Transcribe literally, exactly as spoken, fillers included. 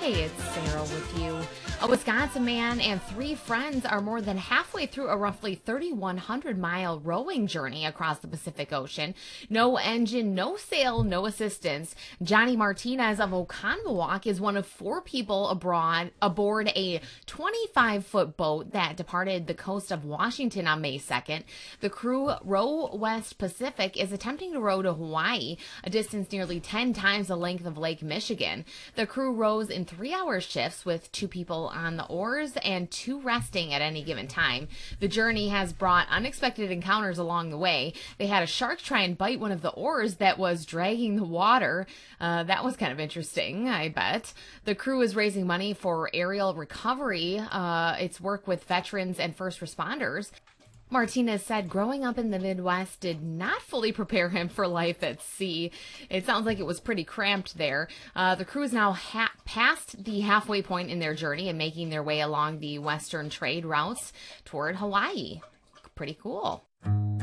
Hey, it's Sarah with you. A Wisconsin man and three friends are more than halfway through a roughly thirty-one hundred mile rowing journey across the Pacific Ocean. No engine, no sail, no assistance. Johnny Martinez of Oconomowoc is one of four people abroad aboard a twenty-five foot boat that departed the coast of Washington on May second. The crew, Row West Pacific, is attempting to row to Hawaii, a distance nearly ten times the length of Lake Michigan. The crew rows in three-hour shifts with two people on the oars and two resting at any given time. The journey has brought unexpected encounters along the way. They had a shark try and bite one of the oars that was dragging the water. Uh, that was kind of interesting, I bet. The crew is raising money for aerial recovery. Uh, it's work with veterans and first responders. Martinez said growing up in the Midwest did not fully prepare him for life at sea. It sounds like it was pretty cramped there. Uh, the crew is now ha- past the halfway point in their journey and making their way along the western trade routes toward Hawaii. Pretty cool.